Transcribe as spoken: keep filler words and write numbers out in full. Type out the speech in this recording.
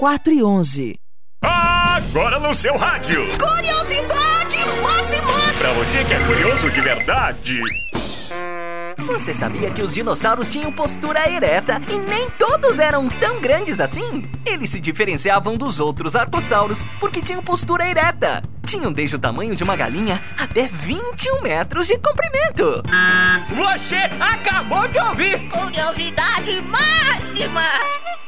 quatro e onze. Agora no seu rádio. Curiosidade máxima! Pra você que é curioso de verdade. Você sabia que os dinossauros tinham postura ereta e nem todos eram tão grandes assim? Eles se diferenciavam dos outros arcossauros porque tinham postura ereta. Tinham desde o tamanho de uma galinha até vinte e um metros de comprimento. Você acabou de ouvir! Curiosidade máxima!